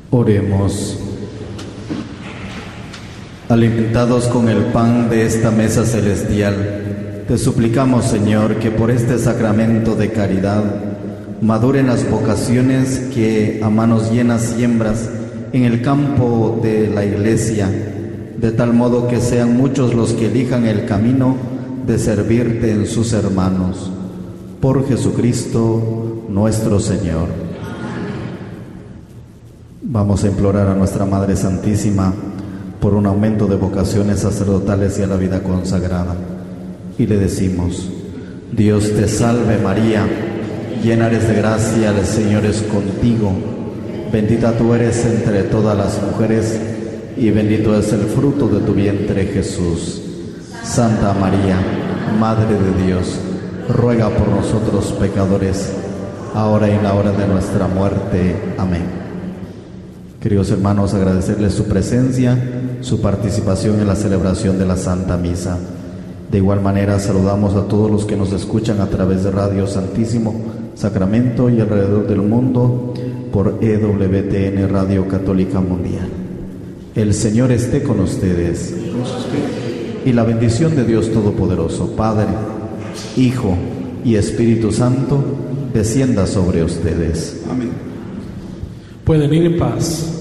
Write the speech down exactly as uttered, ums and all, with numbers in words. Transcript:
Oremos. Alimentados con el pan de esta mesa celestial, te suplicamos, Señor, que por este sacramento de caridad maduren las vocaciones que a manos llenas siembras en el campo de la Iglesia, de tal modo que sean muchos los que elijan el camino de servirte en sus hermanos. Por Jesucristo nuestro Señor. Vamos a implorar a nuestra Madre Santísima por un aumento de vocaciones sacerdotales y a la vida consagrada. Y le decimos: Dios te salve María, llena eres de gracia, el Señor es contigo. Bendita tú eres entre todas las mujeres, y bendito es el fruto de tu vientre, Jesús. Santa María, Madre de Dios, ruega por nosotros pecadores, ahora y en la hora de nuestra muerte. Amén. Queridos hermanos, agradecerles su presencia, su participación en la celebración de la Santa Misa. De igual manera, saludamos a todos los que nos escuchan a través de Radio Santísimo Sacramento y alrededor del mundo por E W T N Radio Católica Mundial. El Señor esté con ustedes. Y la bendición de Dios Todopoderoso, Padre, Hijo y Espíritu Santo, descienda sobre ustedes. Amén. Pueden ir en paz.